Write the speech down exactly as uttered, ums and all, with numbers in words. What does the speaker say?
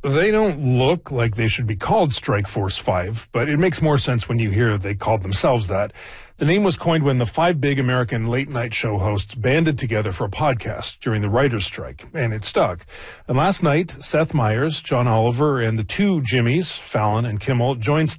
They don't look like they should be called Strike Force five, but it makes more sense when you hear they called themselves that. The name was coined when the five big American late-night show hosts banded together for a podcast during the writer's strike, and it stuck. And last night, Seth Meyers, John Oliver, and the two Jimmys, Fallon and Kimmel, joined